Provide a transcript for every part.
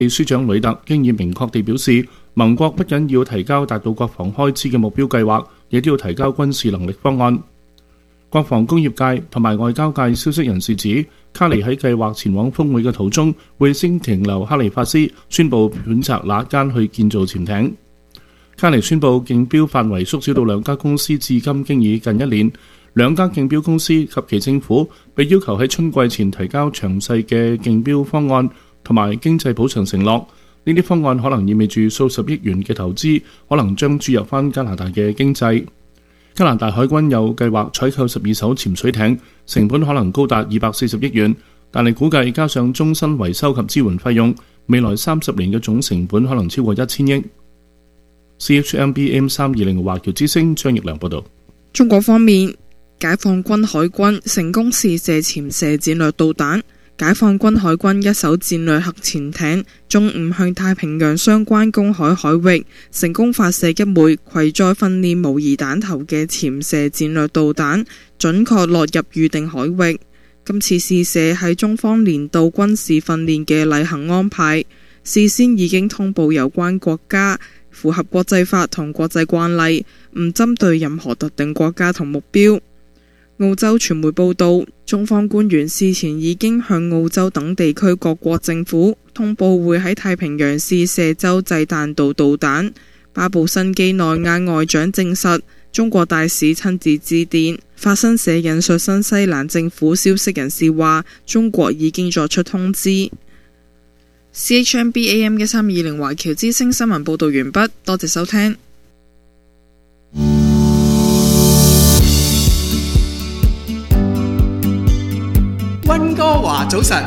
秘書長呂特經已明確地表示，盟國不僅要提交達到國防開支嘅目標計劃，亦都要提交軍事能力方案。國防工業界同埋外交界消息人士指，卡尼喺計劃前往峰會嘅途中，會先停留哈利法斯，宣布選擇哪間去建造潛艇。卡尼宣布競標範圍縮小到兩家公司，至今經已近1年。兩家競標公司及其政府被要求喺春季前提交詳細嘅競標方案同埋經濟補償承諾。呢啲方案可能意味住數十億元嘅投資可能將注入返加拿大嘅經濟。加拿大海軍有計劃採購12艘潛水艇，成本可能高達240億元，但係估計加上終身維修及支援費用，未來30年嘅總成本可能超過1000億。CHMB M320 華僑之聲張奕良報導。 中國方面，解放軍海軍成功試射潛射戰略導彈。解放軍海軍一艘戰略核潛艇中午向太平洋相關公海海域成功發射一枚攜載訓練模擬彈頭嘅潛射戰略導彈，準確落入預定海域。今次試射係中方年度軍事訓練嘅例行安排，事先已經通報有關國家，符合國際法同國際慣例，唔針對任何特定國家同目標。澳洲傳媒報道，中方官員事前已經向澳洲等地區各國政府通報會喺太平洋試射洲際彈道導彈。巴布新畿內亞外長證實，中國大使親自致電。法新社引述新西蘭政府消息人士話，中國已經作出通知。CHMB AM 1320華僑之聲新聞報道完畢，多謝收聽。 溫哥華早晨，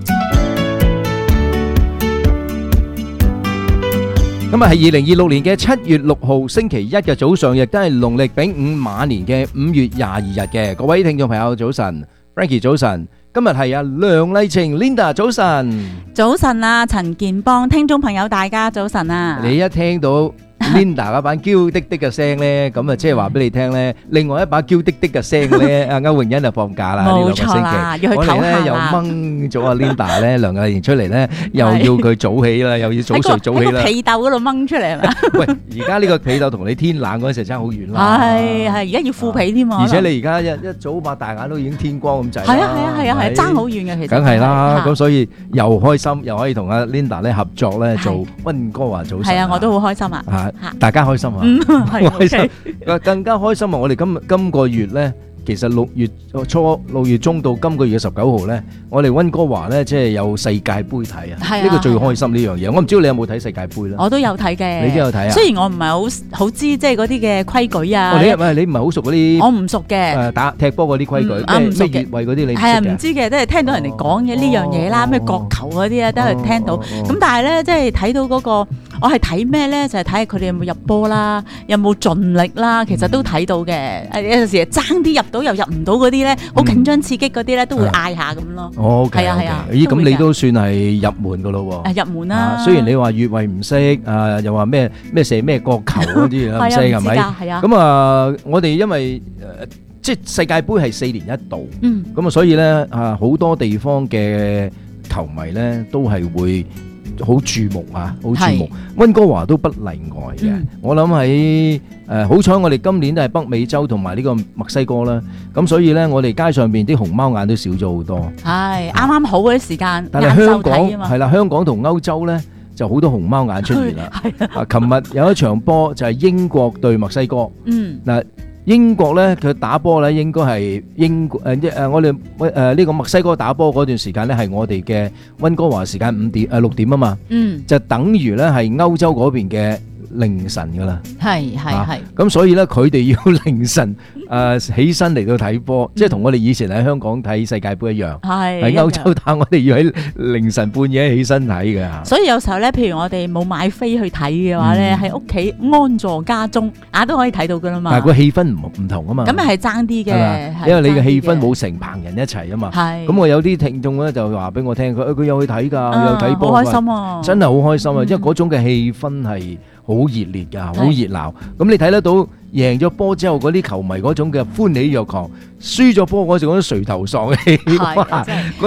今日係2026年嘅7月6號星期一嘅早上，亦都係農曆丙午馬年嘅5月22日嘅。各位聽眾朋友早晨 ，Frankie 早晨，今日係梁麗晴 Linda 早晨， 早晨啊，陳健邦，聽眾朋友大家早晨啊！ 你一聽到Linda 嗰把嬌滴滴嘅聲咧，咁啊即係話俾你聽咧，另外一把嬌滴滴嘅聲咧，阿歐詠欣就放假啦，呢兩個星期，我哋咧又掹咗阿 Linda 咧，梁麗晴出嚟咧，又要佢早起啦，又要早睡早起啦，喺個被竇嗰度掹出嚟係嘛？ 喂，而家呢個被竇同你天冷嗰陣時差好遠啦， 係，而家要敷被添嘛， 而且你而家一早擘大眼都已經天光咁滯， 係爭好遠嘅其實， 梗係啦，咁所以又開心，又可以同阿 Linda 咧合作咧做溫哥華早晨， 係啊，我都好開心啊， 大家開心啊，開心，更加開心啊！我哋今個月咧，其實6月中到今個月嘅19號咧，我哋溫哥華咧即係有世界盃睇啊！呢個最開心呢樣嘢。我唔知道你有冇睇世界盃咧？ 我都有睇嘅， 你都有睇啊？ 雖然我唔係好知即係嗰啲嘅規矩啊。 你唔係好熟嗰啲？ 我唔熟嘅。打踢波嗰啲規矩，咩越位嗰啲你唔識嘅？ 係啊，唔知嘅，都係聽到人哋講嘅呢樣嘢啦，咩角球嗰啲啊，都係聽到。咁但係咧，即係睇到嗰個，我係睇咩咧？就係睇下佢哋有冇入波啦，有冇盡力啦。其實都睇到嘅。有陣時爭啲入到又入唔到嗰啲咧，好緊張刺激嗰啲咧，都會嗌下咁咯。 哦，係啊。咦，咁你都算係入門噶咯喎？ 入門啦。雖然你話越位唔識，又話咩射咩角球嗰啲唔識係咪？ 係啊。 咁我哋因為即係世界盃係4年一度，咁所以咧好多地方嘅球迷咧都係會好注目啊，好注目。溫哥華都不例外嘅。我諗喺好彩，我哋今年都係北美洲同埋呢個墨西哥啦，咁所以咧，我哋街上邊啲熊貓眼都少咗好多。 係啱啱好嗰啲時間， 但係香港係啦，香港同歐洲咧就好多熊貓眼出現啦。琴日有一場波就係英國對墨西哥。嗱。英國咧，佢打波咧應該係我哋呢個墨西哥打波嗰段時間咧係我哋嘅溫哥華時間6點啊嘛，就等於咧係歐洲嗰邊嘅凌晨噶啦， 係， 咁所以咧佢哋要凌晨起身嚟到睇波，即係同我哋以前喺香港睇世界盃一樣，喺歐洲打我哋要喺凌晨半夜起身睇嘅。所以有時候咧，譬如我哋冇買飛去睇嘅話咧，喺屋企安坐家中都可以睇到噶啦嘛。 但係個氣氛唔同啊嘛。 咁咪係爭啲嘅， 因為你嘅氣氛冇成棚人一齊啊嘛。咁我有啲聽眾咧就話俾我聽，佢有去睇㗎，有睇波， 好開心啊！真係好開心啊，因為嗰種嘅氣氛係好熱烈㗎，好熱鬧。咁你睇得到贏咗波之後嗰啲球迷嗰種嘅歡喜若狂，輸咗波嗰陣嗰種垂頭喪氣，嗰啲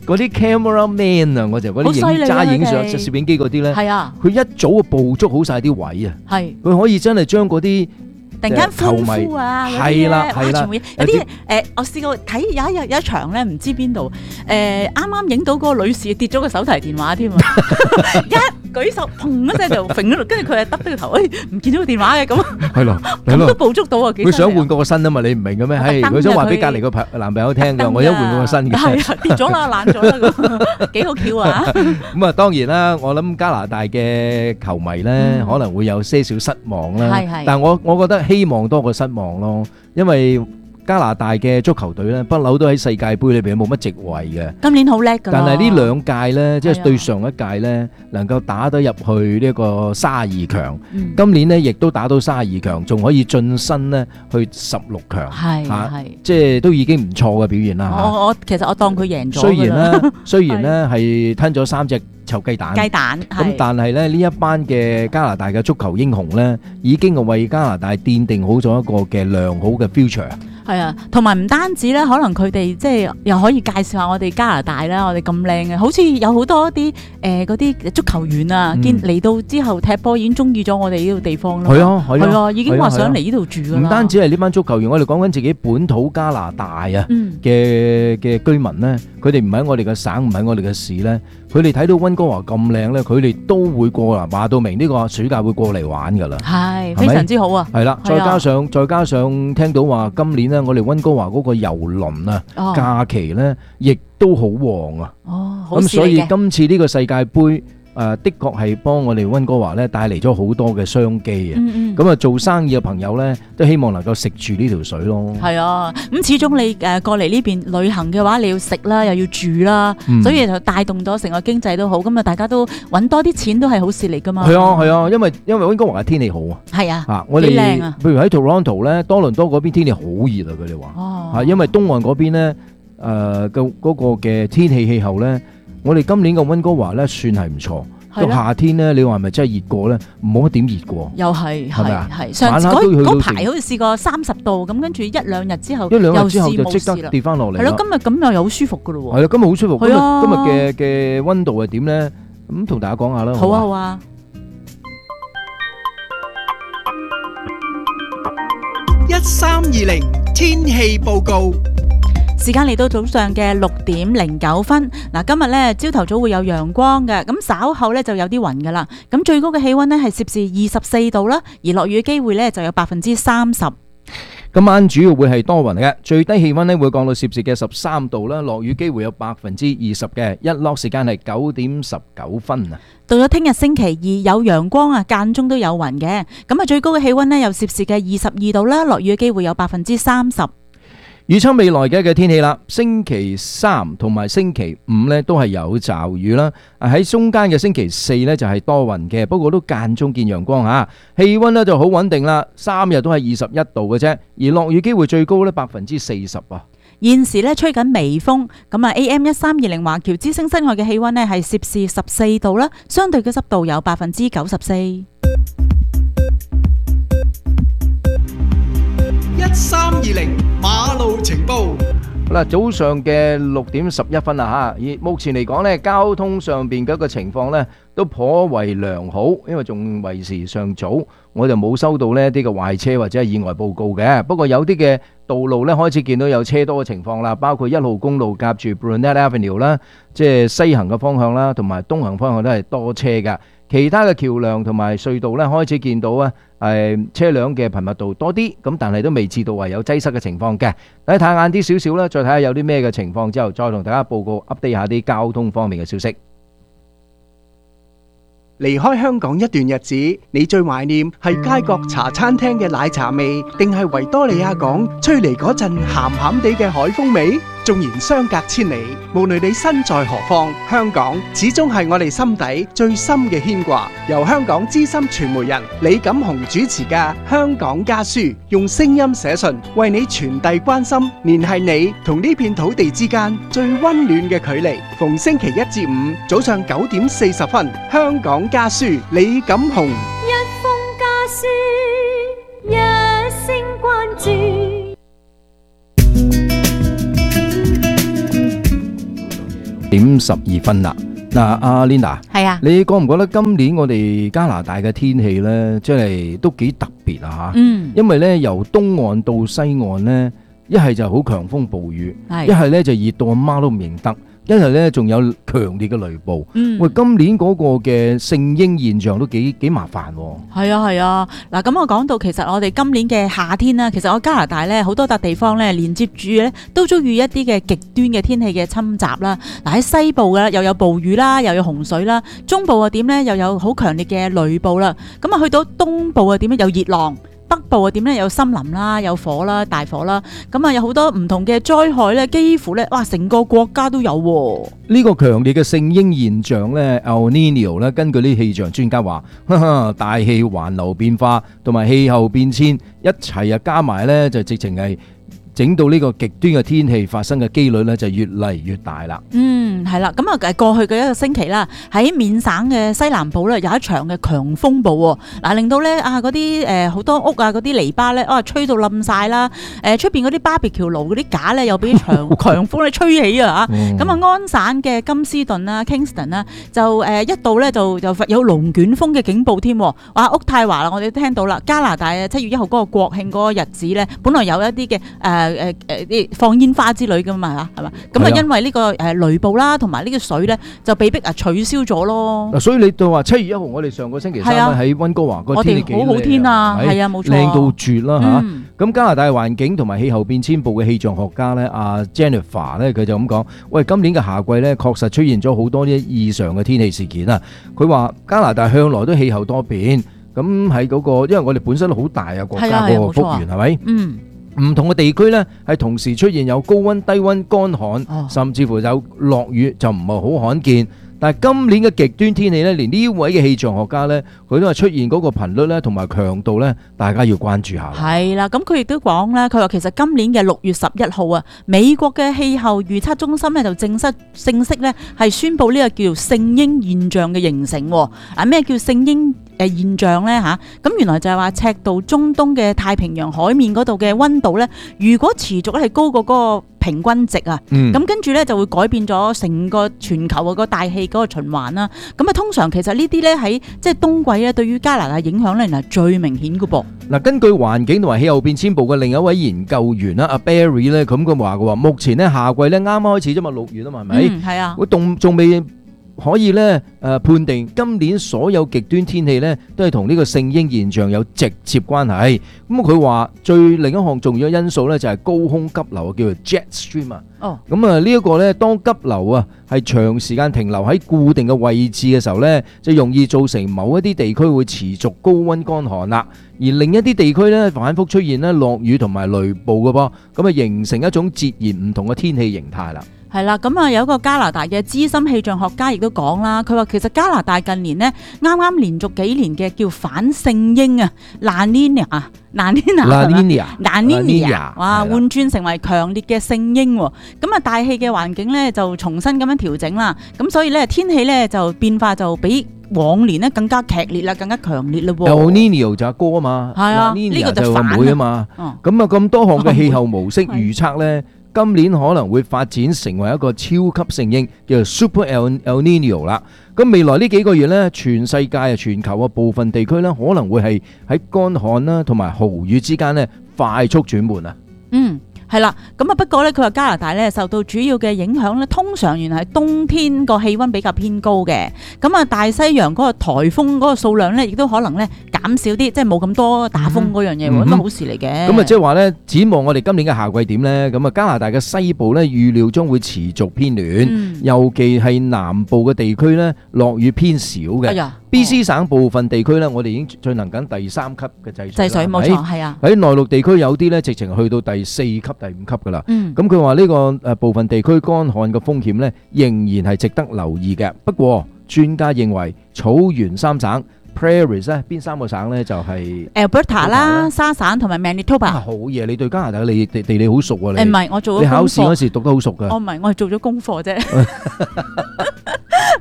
嗰啲 camera man 啊，我就嗰啲揸影相攝影機嗰啲咧， 係啊， 佢一早就捕捉好晒啲位啊， 係佢可以真係將嗰啲突然間歡呼啊， 係啦係啦， 有啲我試過睇有一場咧，唔知邊度啱啱影到嗰個女士跌咗個手提電話添啊，一舉手砰一聲就揈咗，跟住佢係耷低個頭，唔見咗個電話嘅咁， 係咯， 咁都捕捉到啊！ 佢想換個新啊嘛，你唔明嘅咩？係佢想話俾隔離個男朋友聽㗎，我一換個新嘅， 係跌咗啦，爛咗啦，咁幾好巧啊！ 咁啊，當然啦，我諗加拿大嘅球迷咧可能會有些少失望啦，但係我覺得希望多過失望咯，因為加拿大嘅足球隊咧，不嬲都喺世界盃裏邊冇乜席位嘅。 今年好叻㗎， 但係呢兩屆咧，即係對上一屆咧，能夠打得入去呢個32強，今年咧亦都打到32強，仲可以晉身咧去16強，係即係都已經唔錯嘅表現啦。 我其實我當佢贏咗。 雖然咧係吞咗3隻臭雞蛋，咁但係咧呢一班嘅加拿大嘅足球英雄咧，已經係為加拿大奠定好咗一個嘅良好嘅 future。 係啊，同埋唔單止咧，可能佢哋即係又可以介紹下我哋加拿大啦，我哋咁靚嘅，好似有好多啲嗰啲足球員啊，見嚟到之後踢波已經中意咗我哋呢個地方咯。係啊，已經話想嚟呢度住㗎啦。唔單止係呢班足球員，我哋講緊自己本土加拿大啊嘅居民咧，佢哋唔喺我哋嘅省，唔喺我哋嘅市咧，佢哋睇到溫哥華咁靚咧，佢哋都會過嚟，話到明呢個暑假會過嚟玩㗎啦。係非常之好啊！係啦，再加上聽到話今年我哋溫哥華嗰個郵輪啊，假期咧亦都好旺啊！咁所以今次呢個世界盃的確係幫我哋溫哥華咧帶嚟咗好多嘅商機啊！咁啊做生意嘅朋友咧都希望能夠食住呢條水咯。係啊，咁始終你過嚟呢邊旅行嘅話，你要食啦，又要住啦，所以就帶動咗成個經濟都好。咁啊，大家都揾多啲錢都係好事嚟噶嘛。係啊，因為溫哥華嘅天氣好啊。係啊，我哋譬如喺 Toronto 咧，多倫多嗰邊天氣好熱啊，佢哋話因為東岸嗰邊咧嗰個嘅天氣氣候咧，我哋今年嘅溫哥華咧算係唔錯。到夏天咧，你話係咪真係熱過咧？冇乜點熱過。又係咪啊？上次嗰排好似試過30度咁，跟住一兩日之後就即刻跌翻落嚟。係咯，今日咁又好舒服噶咯喎。係啊，今日好舒服。今日嘅溫度係點咧？咁同大家講下啦。好啊，好啊。 1320天氣報告。 時間嚟到早上嘅6:09。嗱，今日咧朝頭早會有陽光嘅，咁稍後咧就有啲雲噶啦。咁最高嘅氣溫呢係攝氏24度啦，而落雨嘅機會咧就有30%。 今晚主要會係多雲嘅，最低氣溫呢會降到攝氏嘅13度啦，落雨機會有20%嘅，日落時間係9:19啊。 到咗聽日星期二有陽光啊，間中都有雲嘅，咁啊最高嘅氣溫呢有攝氏嘅22度啦，落雨嘅機會有30%。 預測未來嘅天氣啦，星期3同埋星期5呢都係有驟雨啦。喺中間嘅星期4呢就係多雲嘅，不過都間中見陽光吓。氣溫呢就好穩定啦，3日都係21度嘅啫，而落雨機會最高呢40%啊。 現時呢吹緊微風，咁啊 AM1320華僑之聲室外嘅氣溫呢係攝氏14度啦，相對嘅濕度有94%。 1320馬路情報。 好啦，早上嘅6:11啦吓，而目前嚟講呢，交通上邊嘅一個情況呢都頗為良好，因為仲為時尚早，我就冇收到呢啲嘅壞車或者係意外報告嘅。不過有啲嘅道路呢開始見到有車多嘅情況啦，包括1號公路夾住 Brunet Avenue 啦，即係西行嘅方向啦，同埋東行方向都係多車噶。其他嘅橋梁同埋隧道呢開始見到啊，車輛嘅頻密度多啲，咁但係都未至到話有擠塞嘅情況嘅。等睇下晏啲少少啦，再睇下有啲咩嘅情況之後，再同大家報告 update 下啲交通方面嘅消息。 離開香港一段日子，你最懷念係街角茶餐廳嘅奶茶味，定係維多利亞港吹嚟嗰陣鹹鹹地嘅海風味？縱然相隔千里，無論你身在何方，香港始終係我哋心底最深嘅牽掛。由香港資深傳媒人李錦雄主持嘅《香港家書》，用聲音寫信，為你傳遞關心，聯繫你同呢片土地之間最溫暖嘅距離。逢星期1至5早上9:40，《香港家書》李錦雄。 一封家書，一聲關注。 7:12啦。嗱，阿 Linda， 係啊， 你覺唔覺得今年我哋加拿大嘅天氣咧，即係都幾特別啊嚇？因為咧由東岸到西岸咧，一係就好強風暴雨，一係咧就熱到阿媽都唔認得。一係咧，仲有強烈嘅雷暴。喂，今年嗰個嘅聖嬰現象都幾麻煩喎。 係啊。嗱，咁我講到其實我哋今年嘅夏天啦，其實我加拿大咧好多笪地方咧連接住咧都遭遇一啲嘅極端嘅天氣嘅侵襲啦。嗱，喺西部嘅又有暴雨啦，又有洪水啦；中部啊點咧又有好強烈嘅雷暴啦。咁啊去到東部啊點咧有熱浪。北部啊點咧有森林啦，有火啦，大火啦，咁啊有好多唔同嘅災害咧，幾乎咧哇成個國家都有喎。 呢個強烈嘅聖嬰現象咧 El Niño 咧，根據啲氣象專家話，大氣環流變化同埋氣候變遷一齊啊加埋咧，就直情係整到呢個極端嘅天氣發生嘅機率咧就越嚟越大啦。 係啦，咁啊過去嘅一個星期啦，喺緬省嘅西南部咧有一場嘅強風暴，嗱令到咧嗰啲好多屋啊嗰啲籬笆咧吹到冧晒啦，出邊嗰啲BBQ爐嗰啲架咧又俾強風咧吹起啊嚇，咁啊安省嘅金斯頓啦 Kingston 啦就一度咧就有龍捲風嘅警報添，哇渥太華啦我哋都聽到啦，加拿大7月1號嗰個國慶嗰個日子咧，本來有一啲嘅啲放煙花之類噶嘛嚇，係嘛？咁啊因為呢個雷暴啦，同埋呢個水咧就被逼取消咗咯。 嗱，所以你到話7月1號，我哋上個星期三喺溫哥華個天氣幾靚， 我哋好天啊，係啊冇錯， 靚到絕啦嚇。咁加拿大環境同埋氣候變遷部嘅氣象學家咧，阿 Jennifer 咧佢就咁講：喂，今年嘅夏季咧確實出現咗好多啲異常嘅天氣事件啊！佢話加拿大向來都氣候多變，咁喺嗰個因為我哋本身都好大啊國家個幅員係咪？唔同嘅地區呢，係同時出現有高溫、低溫、乾旱，甚至乎有落雨，就唔係好罕見。但係今年嘅極端天氣呢，連呢位嘅氣象學家呢，佢都係出現嗰個頻率呢，同埋強度呢，大家要關注下。 係啦，咁佢亦都講啦，佢話其實今年嘅6月11號啊，美國嘅氣候預測中心呢，就正式呢，係宣布呢個叫聖嬰現象嘅形成。咩叫聖嬰現象咧嚇？咁原來就係話赤道中東嘅太平洋海面嗰度嘅溫度咧，如果持續係高過嗰個平均值啊，咁跟住咧就會改變咗成個全球個大氣嗰個循環啦。咁啊，通常其實呢啲咧喺即係冬季咧，對於加拿大影響咧係最明顯嘅噃。 嗱，根據環境同埋氣候變遷部嘅另一位研究員啦，阿 Barry 咧咁佢話嘅話，目前咧夏季咧啱啱開始啫嘛，6月啊嘛，係咪？係啊，我仲未可以咧判定今年所有極端天氣咧都係同呢個聖嬰現象有直接關係。咁佢話最另一項重要因素咧就係高空急流，叫做 jet stream 啊。咁啊呢一個咧當急流啊係長時間停留喺固定嘅位置嘅時候咧，就容易造成某一啲地區會持續高溫乾寒啦，而另一啲地區咧反覆出現咧落雨同埋雷暴嘅噃，咁啊形成一種截然唔同嘅天氣形態啦。 係啦，咁啊有一個加拿大嘅資深氣象學家亦都講啦，佢話其實加拿大近年呢，啱啱連續幾年嘅叫反聖嬰啊 La Nina 啊 La Nina 哇換轉成為強烈嘅聖嬰喎，咁啊大氣嘅環境咧就重新咁樣調整啦，咁所以咧天氣咧就變化就比往年咧更加劇烈啦，更加強烈嘞喎。 El Niño 就阿哥啊嘛，係啊，呢個就阿妹啊嘛，咁啊咁多項嘅氣候模式預測咧。今年可能會發展成為一個超級聖嬰，叫做 Super El Niño 啦。咁未來呢幾個月呢，全世界啊、全球嘅部分地區呢，可能會係喺乾旱啦同埋豪雨之間呢快速轉換啊。 係啦，咁啊不過咧，佢話加拿大咧受到主要嘅影響咧，通常原來係冬天個氣溫比較偏高嘅，咁啊大西洋嗰個颱風嗰個數量咧，亦都可能咧減少啲，即係冇咁多打風嗰樣嘢，咁都好事嚟嘅。 咁啊即係話咧，展望我哋今年嘅夏季點咧，咁啊加拿大嘅西部咧預料將會持續偏暖，尤其係南部嘅地區咧落雨偏少嘅。BC 省部分地區咧，我哋已經進行緊第3級嘅制水， 冇錯，係啊。 喺內陸地區有啲咧，直情去到第4級、第5級噶啦。咁佢話呢個部分地區乾旱嘅風險咧，仍然係值得留意嘅。不過專家認為草原3省 Prairies 咧，邊3個省咧就係 Alberta 啦、沙省同埋 Manitoba。 好嘢，你對加拿大嘅地理好熟啊！ 你唔係我做咗你考試嗰時讀得好熟噶。 我唔係，我係做咗功課啫。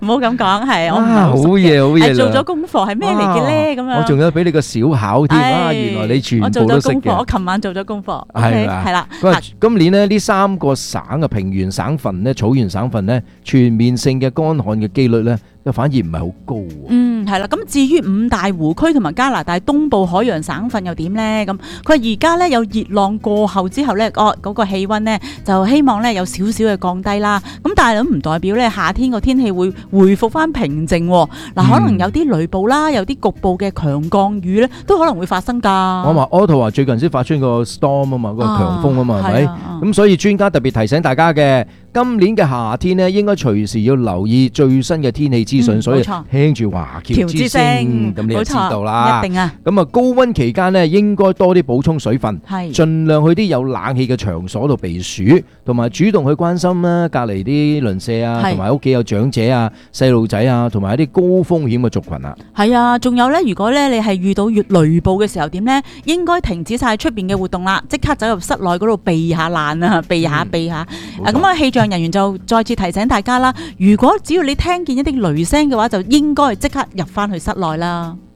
唔好咁講，係我唔係好嘢好嘢， 做咗功課係咩嚟嘅咧？咁樣我仲有俾你個小考添啊！原來你全部都識嘅。 我琴晚做咗功課， 係啦。今年呢3個省嘅平原省份咧、草原省份咧，全面性嘅乾旱嘅機率咧，反而唔係好高。 係啦。咁至於5大湖區同埋加拿大東部海洋省份又點咧？咁佢而家咧有熱浪過後之後咧，嗰個氣溫咧就希望咧有少少嘅降低啦。咁但係都唔代表咧夏天個天氣會回復翻平靜。嗱，可能有啲雷暴啦，有啲局部嘅強降雨咧，都可能會發生㗎。 我話 Otto 最近先發出個 storm 啊嘛，個強風啊嘛，係咪？咁所以專家特別提醒大家嘅，今年嘅夏天呢，應該隨時要留意最新嘅天氣資訊，所以聽住華僑之聲，咁你就知道啦。 一定啊！ 咁啊，高溫期間呢，應該多啲補充水分，盡量去啲有冷氣嘅場所度避暑，同埋主動去關心啦隔離啲鄰舍啊，同埋屋企有長者啊、細路仔啊，同埋一啲高風險嘅族群啊。係啊，仲有呢，如果咧你係遇到雷暴嘅時候點呢？應該停止晒出邊嘅活動啦，即刻走入室內嗰度避下難啊，避下。咁啊，氣象人員就再次提醒大家啦，如果只要你聽見一啲雷聲嘅話，就應該即刻入翻去室內啦。